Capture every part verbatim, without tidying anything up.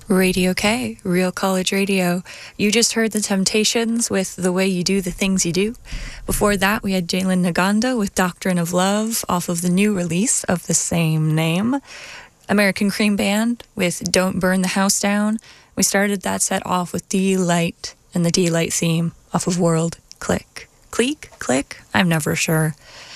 Radio K, Real College Radio. You just heard The Temptations with The Way You Do the Things You Do. Before that, we had Jalen Naganda with Doctrine of Love off of the new release of the same name. American Cream Band with Don't Burn the House Down. We started that set off with D-Light and the D-Light theme off of World Click. Click? Click? I'm never sure.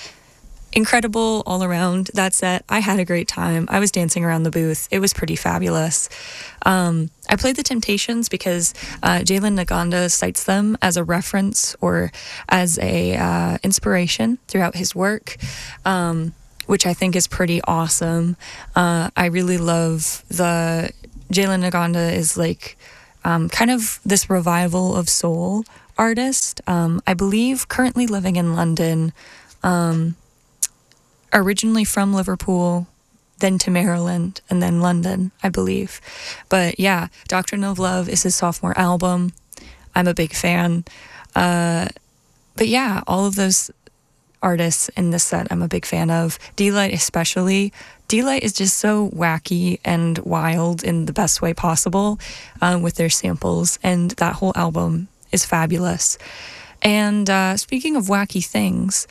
Incredible all around, that set. I had a great time. I was dancing around the booth. It was pretty fabulous. Um, I played The Temptations because uh, Jalen Naganda cites them as a reference or as a uh, inspiration throughout his work, um, which I think is pretty awesome. Uh, I really love the... Jalen Naganda is like um, kind of this revival of soul artist. Um, I believe currently living in London, um, originally from Liverpool, then to Maryland, and then London, I believe. But yeah, Doctrine of Love is his sophomore album. I'm a big fan. Uh, but yeah, all of those artists in this set I'm a big fan of. D-Light especially. D-Light is just so wacky and wild in the best way possible um, with their samples, and that whole album is fabulous. And uh, speaking of wacky things,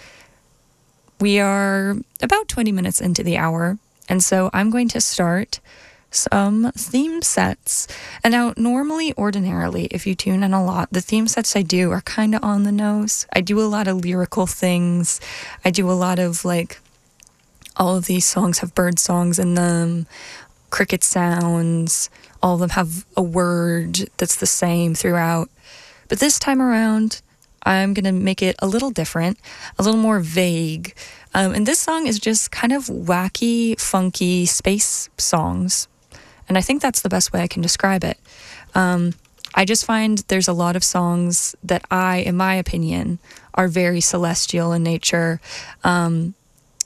we are about twenty minutes into the hour, and so I'm going to start some theme sets. And now, normally, ordinarily, if you tune in a lot, the theme sets I do are kind of on the nose. I do a lot of lyrical things. I do a lot of, like, all of these songs have bird songs in them, cricket sounds, all of them have a word that's the same throughout. But this time around, I'm going to make it a little different, a little more vague. Um, and this song is just kind of wacky, funky space songs. And I think that's the best way I can describe it. Um, I just find there's a lot of songs that I, in my opinion, are very celestial in nature, um,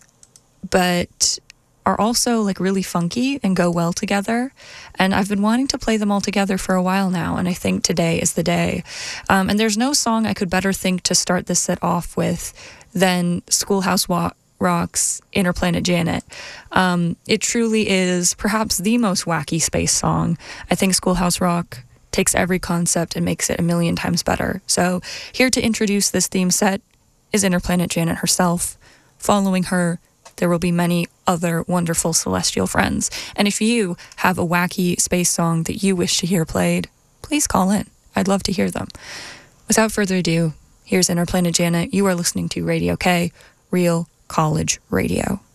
but are also like really funky and go well together. And I've been wanting to play them all together for a while now, and I think today is the day. Um, and there's no song I could better think to start this set off with than Schoolhouse Wa- Rock's Interplanet Janet. Um, it truly is perhaps the most wacky space song. I think Schoolhouse Rock takes every concept and makes it a million times better. So here to introduce this theme set is Interplanet Janet herself. Following her, there will be many other wonderful celestial friends. And if you have a wacky space song that you wish to hear played, please call in. I'd love to hear them. Without further ado, here's Interplanet Janet. You are listening to Radio K, Real College Radio.